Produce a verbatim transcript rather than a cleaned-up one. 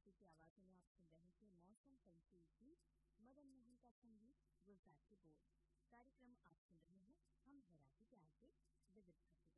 भारती की आवाज़ों में आप सुन रहे थे मौसम पंछी गीत, मदन मोहन का संगीत, गुलजार की बोल। कार्यक्रम आप सुन